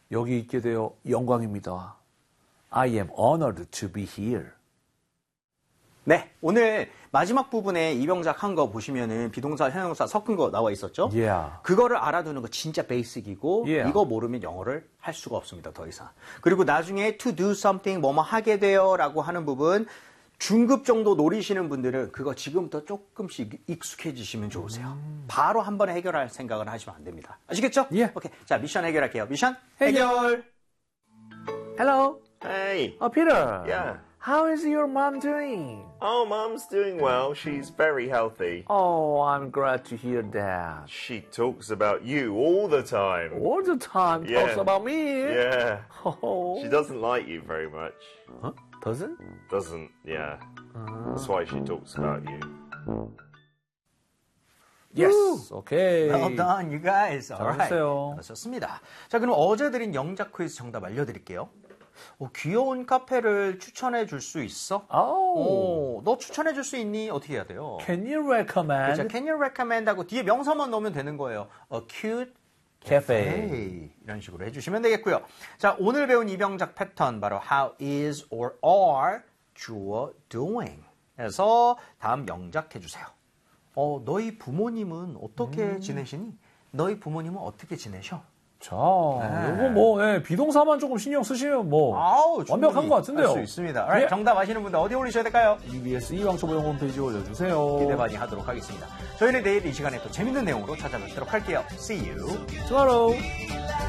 여기 있게 되어 영광입니다. I am honored to be here. 네, 오늘 마지막 부분에 이병작 한 거 보시면은 비동사, 형용사 섞은 거 나와 있었죠? Yeah. 그거를 알아두는 거 진짜 베이직이고 Yeah. 이거 모르면 영어를 할 수가 없습니다, 더 이상. 그리고 나중에 to do something, 뭐뭐 하게 돼요 라고 하는 부분 중급 정도 노리시는 분들은 그거 지금부터 조금씩 익숙해지시면 좋으세요. 바로 한 번에 해결할 생각을 하시면 안 됩니다. 아시겠죠? Yeah. 오케이, 자 미션 해결할게요. 미션 해결. Hello. Hey. Oh, Peter. Yeah. How is your mom doing? Oh, Mum's doing well. She's very healthy. Oh, I'm glad to hear that. She talks about you all the time. All the time Yeah. talks about me. Yeah. Oh. She doesn't like you very much. Huh? Doesn't? Doesn't, yeah. That's why she talks about you. Yes. Okay. Well done, you guys. Alright. 잘했어요. 좋습니다. 자, 그럼 어제 드린 영작 퀴즈 정답 알려드릴게요. 귀여운 카페를 추천해 줄 수 있어? Oh. 너 추천해 줄 수 있니? 어떻게 해야 돼요? Can you recommend 그렇죠. Can you recommend 하고 뒤에 명사만 넣으면 되는 거예요. A cute cafe? cafe. 이런 식으로 해주시면 되겠고요. 자, 오늘 배운 이병작 패턴 바로 how is or are 주어 doing 해서 다음 영작 해주세요. 너희 부모님은 어떻게 지내시니? 너희 부모님은 어떻게 지내셔? 자, 요거 뭐 비동사만 조금 신경 쓰시면 뭐 완벽한 것 같은데요. 할 수 있습니다. Alright, 정답 아시는 분들 어디 올리셔야 될까요? EBS 이왕초보영 홈페이지에 올려주세요. 기대 많이 하도록 하겠습니다. 저희는 내일 이 시간에 또 재밌는 내용으로 찾아뵙도록 할게요. See you tomorrow.